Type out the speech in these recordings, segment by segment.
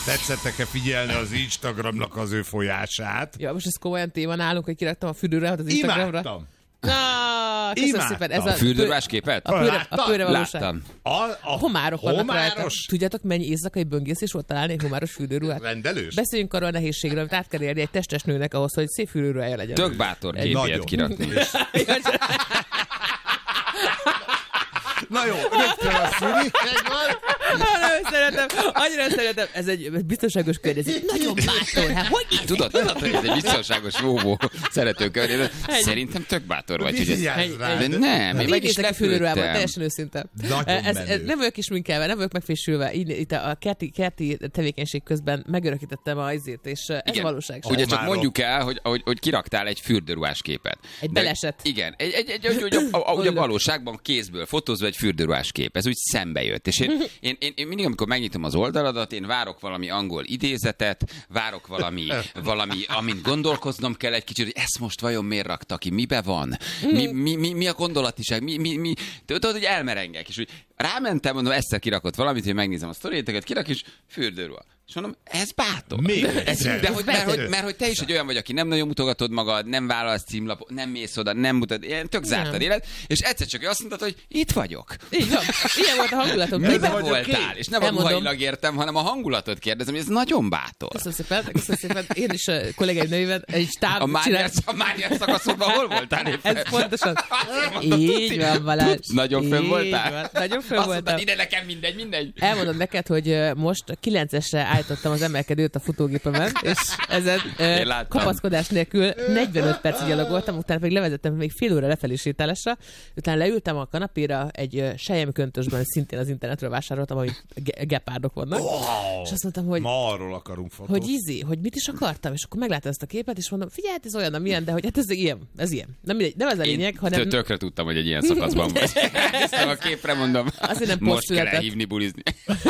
Tetszettek-e figyelni az Instagramnak az ő folyását? Ja, most ez komolyan téma nálunk, hogy kiraktam a fürdőruhát az Instagramra. Imádtam. Köszönöm szépen. Ez A fürdőruhás képet? A pőre valóság. Láttam. A homárok vannak rajta. Homáros? Tudjátok, mennyi éjszakai böngészés volt találni egy homáros fürdőruhát? Rendelős? Beszéljünk arról a nehézségről, amit át kell érni egy testes nőnek ahhoz, hogy szép fürdőruhája legyen. Tök bátor kép ilyet kirakni. Na jó, rögtön a szüli. Annyira szeretem. Ez egy biztonságos környezet. Nagyon bátor. Hát hogy Tudod, hogy ez egy biztonságos vóvó szerető környezet. Szerintem tök bátor vagy. Vigyázz rá. De nem, én meg is fürdőruhában, lepődtem. teljesen őszinte. Nagyon Ez nem vagyok kisminkelve, nem vagyok megfésülve. Itt a kerti tevékenység közben megörökítettem a izét, és ez Igen. valóság. Ugye csak Homárok. mondjuk el, hogy kiraktál egy fürdőruhás képet. Egy beleset. Igen, a valóságban kézből fotózva egy fürdőruhás kép. Ez úgy szembe jött. És én mindig, amikor megnyitom az oldaladat, én várok valami angol idézetet, várok valami amint gondolkoznom kell egy kicsit, hogy ezt most vajon miért rakta ki, mibe van, mi a gondolatiság, tudod, hogy elmerengek, és úgy rámentem, mondom, egyszer kirakott valamit, hogy megnézem a sztoriéteket, kirak, és fürdőruha. És mondom, ez bátor. Mert hogy te is egy olyan vagy, aki nem nagyon mutogatod magad, nem vállalsz címlapot, nem mész oda, nem mutatod, ilyen tök zártad élet, és egyszer csak azt mondtad, hogy itt vagyok. Így van. Ilyen volt a hangulatom. Miben voltál? És nem a ruhailag értem, hanem a hangulatot kérdezem, hogy ez nagyon bátor. Köszönöm szépen. Én is a kollégáim nevében egy stáb A Máriás szakaszodban hol voltál éppen? Ez pontosan. Így van, Balázs. Nagyon fönn voltál? Nagyon fönn voltam. Ide nekem mindegy. Elmondom neked, hogy most 9-esre állítottam az emelkedőt a futógépemen, és ezen kapaszkodás nélkül 45 percig gyalogoltam, utána pedig levezettem még fél óra lefelé sétálásra, utána leültem a kanapéra egy selyemköntösben, szintén az internetről vásároltam, ahol gepárdok vannak, és azt mondtam, hogy ma arról akarunk fotózni. hogy mit is akartam, és akkor megláttam ezt a képet, és mondom, figyelj, ez olyan, amilyen, de hogy hát ez ilyen. Nem ez a lényeg, hanem... Tökre tudtam, hogy egy ilyen szakaszban vagy. Ezt a képre mondom, most kell elhívni bulizni.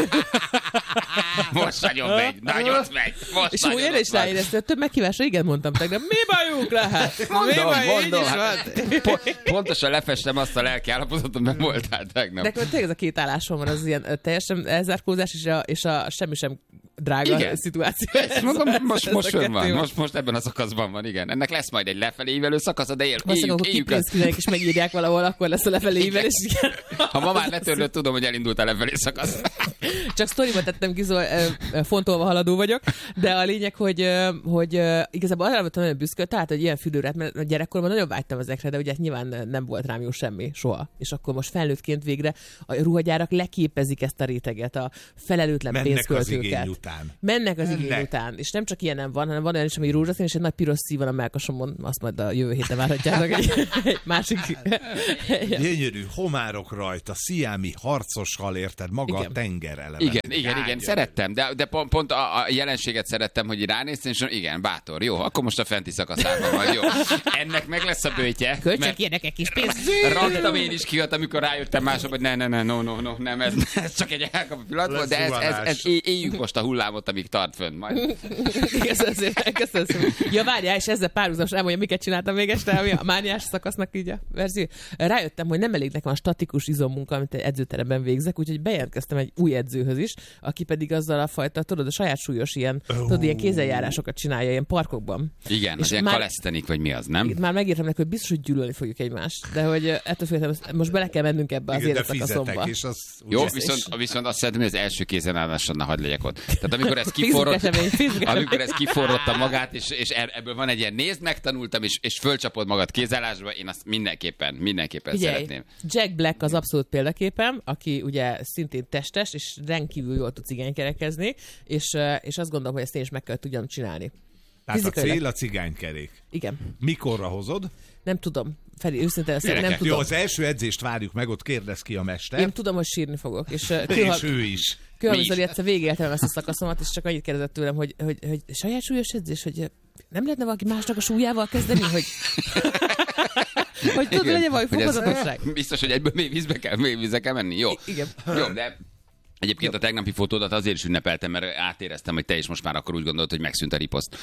Most nagyon megy. És úgy én is ráéreztem, hogy több meghívásra igen mondtam tegnap. Mi bajuk lehet? Mondom. Pontosan lefestem azt a lelki állapotot, mert voltál tegnap. De tényleg ez a két állásom van, az ilyen teljesen elzárkózás és a semmi sem drága igen. Szituáció. Most fönn van. Most ebben a szakaszban van, igen. Ennek lesz majd egy lefelé ívelő szakasz, de éljük ezt. És megírják valahol, akkor lesz a lefelé ívelés. Ha ma már letörlött, tudom, hogy elindult a lefelé szakasz. Csak sztoriba tettem ki, fontolva haladó vagyok, de a lényeg, hogy igazából arra voltam nagyon büszke, tehát, hogy ilyen fürdőrát, mert a gyerekkorban nagyon vágytam ezekre, de ugye nyilván nem volt rám jó semmi, soha. És akkor most felnőttként végre a ruhagyárak leképezik ezt a réteget, a felelőtlen pénzköltőket. Mennek az igény után. És nem csak ilyen nem van, hanem van olyan is, ami rózsaszín, és egy nagy piros szív van a melkasomon, azt majd a jövő héten várhatjátok egy másik. Gyönyörű homárok rajta, sziámi harcos hal, érted, maga igen. A tenger eleve. Igen, szerettem, de pont a jelenséget szerettem, hogy ránéztem, és igen, bátor, jó, akkor most a fenti szakaszában vagy, jó. Ennek meg lesz a bőtje. Költsek ilyenek egy kis pénzt. Raktam én is kijött, amikor rájöttem mások, hogy nem, ez csak egy elkapott pillanat volt, de ez éljük most a hullámot, amíg tart fönn majd. Köszönöm szépen. Ja, várjál, és ezzel párhuzamos elmondja, miket csináltam még este, ami a mániás szakasznak így a verzió. Rájöttem, hogy nem elég nekem a statikus izommunka, amit egy edzőteremben végzek, úgyhogy bejelentkeztem egy új edzőhöz is, aki pedig azzal a fajta, tudod, a saját súlyos ilyen kézzeljárásokat csinálja ilyen parkokban. Igen, és az ilyen kalesztenik, vagy mi az, nem? Már megírtam neki, hogy biztos, hogy gyűlölni fogjuk egymást, de hogy ettől féltem, most bele kell mennünk ebbe az életszakaszomba. Jó, viszont azt szeretném, hogy az első kézenállásodnál hadd legyek ott. Tehát amikor ez kiforrotta magát, és ebből van egy ilyen nézd, megtanultam, és fölcsapod magad kézállásba, én azt mindenképpen szeretném. Jack Black az abszolút példaképem, aki ugye szintén testes, és rendkívül jól tud cigánykerekezni, és azt gondolom, hogy ezt én is meg kell tudjam csinálni. Tehát a cél a cigánykerék. Igen. Mikorra hozod? Nem tudom. Feri, őszintén nem tudom. Jó, az első edzést várjuk meg, ott kérdez ki a mester. Én tudom, hogy sírni fogok. És ő is. Kőhalmi egyszer végigéltem ezt a szakaszomat, és csak annyit kérdezett tőlem, hogy saját súlyos edzés, hogy nem lehetne valaki másnak a súlyával kezdeni, hogy tudod, legyen valami fokozatosság. Biztos, hogy egyből mély vízbe kell menni. Jó. Igen. Jó, de egyébként a tegnapi fotódat azért is ünnepeltem, mert átéreztem, hogy te is most már akkor úgy gondolod, hogy megszűnt a riposzt.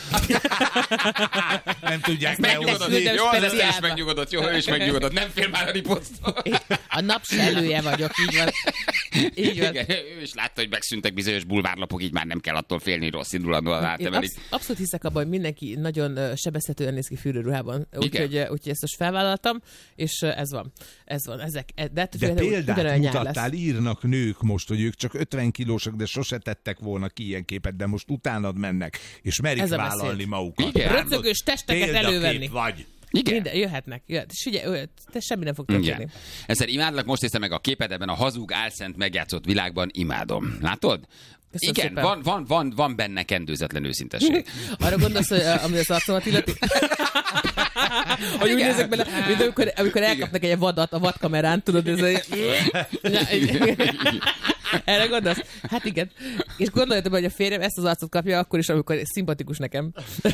Nem tudják megnyugodott. Jó, az is megnyugodott. Jó, ő is megnyugodott. Nem fél már a riposzt. A napselője vagyok, így van. Így van. Igen, ő is látta, hogy megszűntek bizonyos bulvárlapok, így már nem kell attól félni, rossz indulatban átemelik. Abszolút hiszek abban, hogy mindenki nagyon sebezhetően néz ki fürdőruhában. Úgyhogy ezt most felvállaltam, és ez van. De példát mutattál, írnak nők most, hogy ők csak 50 kilósak, de sose tettek volna ki ilyen képet, de most utánad mennek, és merik vállalni magukat. Röcögös testeket elővenni. Vagy. Igen. Minden, jöhetnek. És ugye, te semmi nem fog történni. Ezzel imádlak, most néztem meg a képed ebben a hazug, álszent megjátszott világban, imádom. Látod? Köszönöm igen, van benne kendőzetlen őszintesség. Arra gondolsz, hogy ami az arcomat illeti? Hogy úgy nézek bele, mint amikor elkapnak egy vadat a vadkamerán, tudod, ez erre gondolsz? Hát igen. És gondoljatok, hogy a férjem ezt az arcot kapja akkor is, amikor szimpatikus nekem.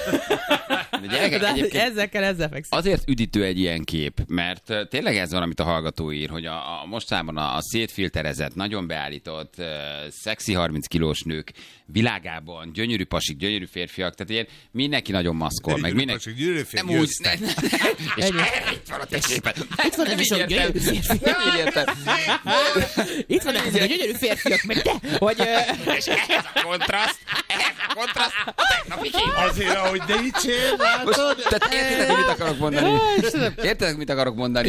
Ezzel fekszem. Azért üdítő egy ilyen kép, mert tényleg ez van, amit a hallgató ír, hogy a mostában a szétfilterezett, nagyon beállított, szexi 30 kilós nők világában, gyönyörű pasik, gyönyörű férfiak, tehát ilyen mindenki nagyon maszkol, meg mindenki... Pasik, gyönyörű férfiak, nem úgy, és itt van a te képed. Itt van ezek a gyönyörű férfiak. Itt van ezek a gyönyörű férfiak, meg te, hogy... És ehhez a kontraszt, a tegnapi kép. Azért, ahogy de így csináltad. Tehát értitek, mit akarok mondani? Értitek, mit akarok mondani?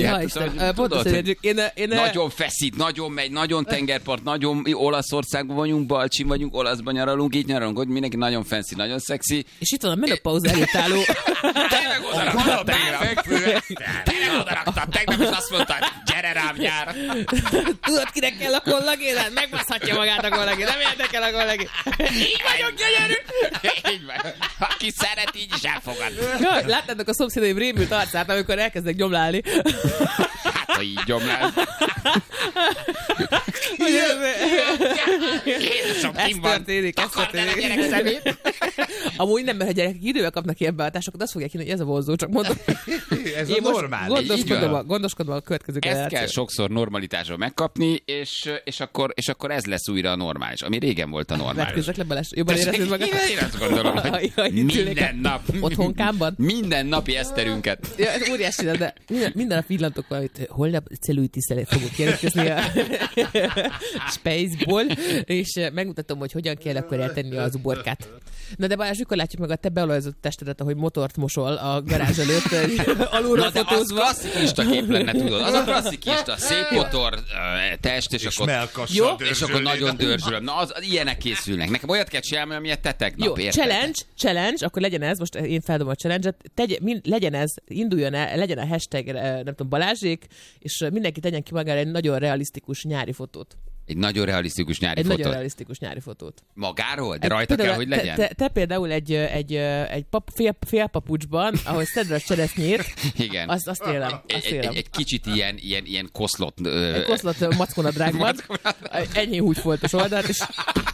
Nagyon feszít, nagyon megy, nagyon tengerpart, nagyon Olaszországban vagyunk, Balcsin vagyunk, olaszban nyaralunk, így nyaralunk, hogy mindenki nagyon fancy, nagyon szexi. És itt van a menopauza előtt álló. Tényleg odaraktad, tegnap is azt mondtad, gyere rám nyár. Tudod, kinek kell a kollagén? Megbaszhatja magát a kollagén, nem érdekel a kollagén. Így vagyok gyönyörű. Így van. Aki szeret, így is elfogad. Láttátok a szomszédaim rémült arcát, amikor elkezdek gyomlálni. Hát, ha így gyomlál. Ez történik. Amúgy nem, mert ha gyerekek idővel kapnak ilyen beállításokat, azt fogják hinni, hogy ez a vonzó, csak mondom. Ez a normális. Gondoskodva a következő ezt kell sokszor normalitásról megkapni, és akkor ez lesz újra a normális, ami régen volt a normális. Vetkőzzek le, Balázs? Jobban érezted magad? Én azt gondolom, hogy minden nap. Otthonkában? Minden napi eszterünket. Ja, ez óriási, de minden nap villantok valamit, holnap cellulitis fogok jelentkezni a Spaceból, és megmutatom, hogy hogyan kell akkor eltenni az uborkát. Na de Balázs, mikor látjuk meg a te beolajozott testedet, ahogy motort mosol a garázs előtt, alulra fotózva. Az klasszikista kép lenne, tudod. Az a klasszikista, szép motor, test, és akkor nagyon dörzsölöm. Na, az ilyenek készülnek. Nekem olyat kell csinálni, amilyet te tegnap, érted? Challenge, akkor legyen ez, most én feldobom a challenge-et, legyen ez, induljon el, legyen a hashtag, nem tudom, Balázsék, és mindenki tegyen ki magára egy nagyon realisztikus nyári fotót. Egy nagyon realisztikus nyári fotót. Nagyon realisztikus nyári fotót. Magáról? De rajta kell, hogy legyen? Te például egy félpapucsban, ahogy szeded a cseresznyét, igen. Azt élem. Egy kicsit ilyen koszlott... Egy koszlott mackonadrágban, enyhén húgyfoltos oldalt, és